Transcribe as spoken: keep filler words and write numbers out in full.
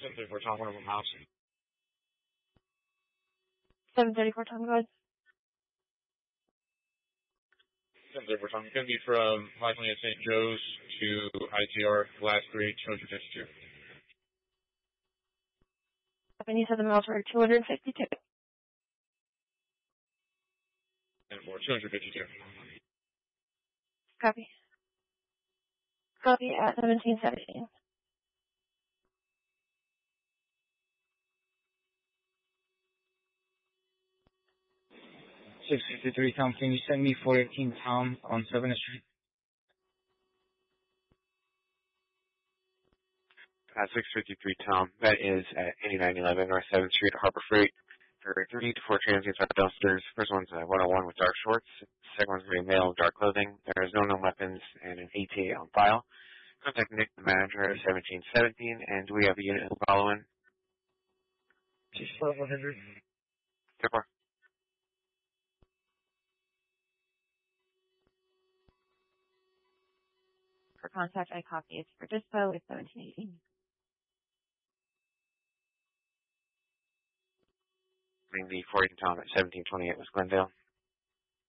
seven thirty-four Tom, one of them house. seven thirty-four Tom, go ahead. seven thirty-four Tom, going to be from five twenty at Saint Joe's to I T R, last three, two hundred fifty-two. And you said the miles were two hundred fifty-two. And more, two hundred fifty-two. Copy. Copy at seventeen seventeen. six fifty-three Tom, can you send me four eighteen Tom on seventh Street? Uh, six fifty-three Tom, that is at eighty-nine eleven North seventh Street, Harbor Freight. There are three to four transients at dumpsters. First one's a one oh one with dark shorts. Second one's going to be male, dark clothing. There is no known weapons and an A T A on file. Contact Nick, the manager, at seventeen seventeen, and do we have a unit following? Just for one hundred. Therefore. For contact, I copy. It's for dispo. It's seventeen eighteen. The four eighteen Tom at seventeen twenty-eight was Glendale.